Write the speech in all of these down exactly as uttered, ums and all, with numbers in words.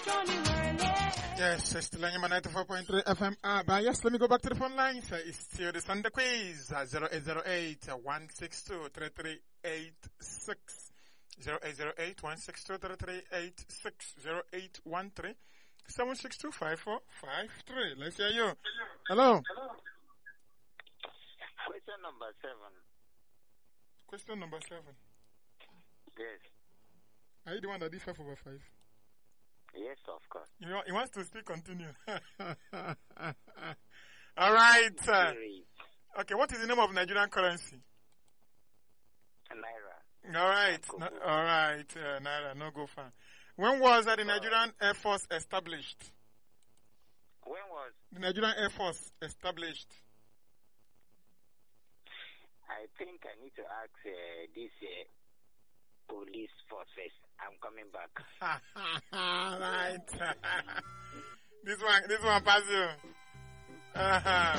Yes, it's still on ninety-four point three F M. Ah, but yes, let me go back to the phone lines. Uh, it's still the Sunday quiz. Uh, zero eight zero eight, one six two, three three eight six. zero eight zero eight, one six two, three three eight six. zero eight one three, seven six two, five four five three. Let's hear you. Hello. Hello. Question number seven. Question number seven. Yes. Are you the one that did five over five? Yes, of course. You know, he wants to still continue. All right. Uh, okay, what is the name of Nigerian currency? Naira. All right. No, all right. Uh, Naira, no go far. When was uh, the Nigerian Air Force established? When was? The Nigerian Air Force established. I think I need to ask uh, this uh, police force first. I'm coming back. Right. this one, this one pass you. Uh-huh.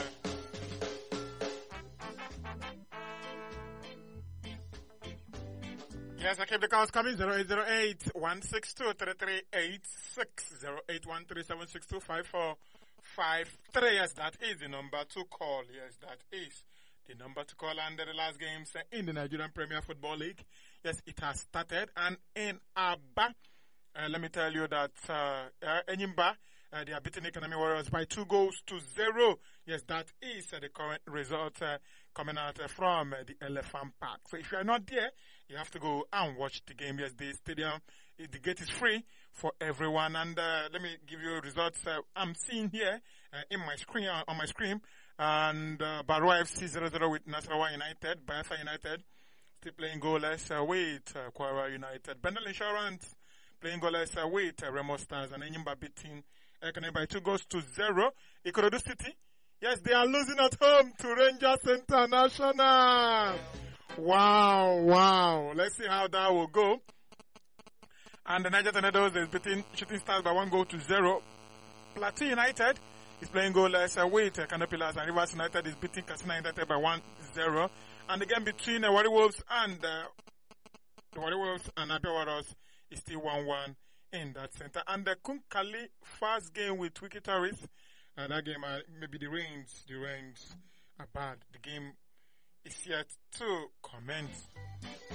Yes, I keep the calls coming. zero eight zero eight, one six two, three three eight six. zero eight one three, seven six two, five four five three. Yes, that is the number to call. Yes, that is the number to call. Under the last games in the Nigerian Premier Football League. Yes, it has started. And in Aba, uh, let me tell you that uh, uh, Enyimba, uh, they are beating Economy Warriors by two goals to zero. Yes, that is uh, the current result uh, coming out uh, from uh, the Elephant Park. So if you are not there, you have to go and watch the game. Yes, the stadium, uh, the gate is free for everyone. And uh, let me give you results. Uh, I'm seeing here uh, in my screen, uh, on my screen, and uh, Barrow F C zero zero with Nasarawa United, Bayelsa United still playing goalless uh, with uh, Kwara United. Bendel Insurance playing goalless uh, with uh, Remo Stars, and Enyimba beating Ekene by two goals to zero. Ikorodu City, yes, they are losing at home to Rangers International. Wow, wow. Let's see how that will go. And the Niger Tornadoes is beating Shooting Stars by one goal to zero. Plateau United is playing goalless uh, with uh, Canopilas, and Rivers United is beating Katsina United by one zero. And the game between the uh, Warri Wolves and uh, the Warri Wolves and Abia Warriors is still one one in that center. And the Kunkali first game with Wiki Tourists, uh, that game, uh, maybe the rains, the rains are bad. The game is yet to commence.